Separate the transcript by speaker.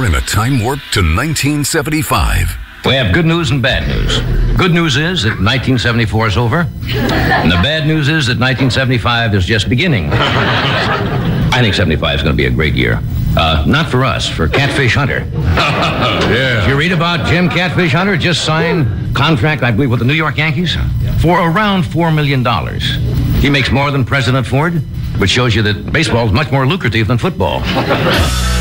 Speaker 1: You're in a time warp to 1975.
Speaker 2: We have good news and bad news. Good news is that 1974 is over, and the bad news is that 1975 is just beginning. I think 75 is going to be a great year. Not for us, for Catfish Hunter.
Speaker 3: Yeah.
Speaker 2: Did you read about Jim Catfish Hunter? Just signed contract, I believe, with the New York Yankees for around $4 million. He makes more than President Ford, which shows you that baseball is much more lucrative than football.